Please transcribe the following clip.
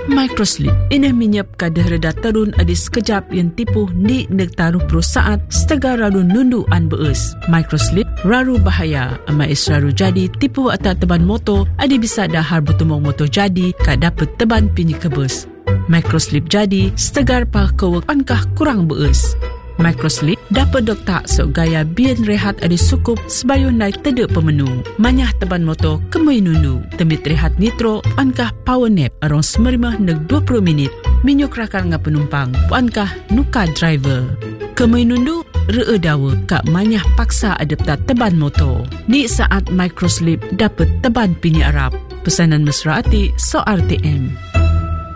Microslip ini minyap kadah reda terun adi sekejap yang tipu ni negtaruh perusahaan setega raru nundu an beus. Microslip raru bahaya ama israru jadi tipu atas teban motor adi bisa dahar bertumong motor jadi kak dapat teban pinyi kebus. Microslip jadi setegar pa kewek ankah kurang beus. Microslip dapat doktak sok gaya bian rehat adi sukup sebayun naik tedek pemenu. Manyah teban motor kemui nundu. Temit rehat nitro puankah power nap arong 15 neg 20 minit. Minyuk rakar nga penumpang puankah nuka driver. Kemui nundu ree dawa kak manyah paksa adapta teban motor. Ni saat Microslip dapat teban pini Arab. Pesanan mesra ati so RTM.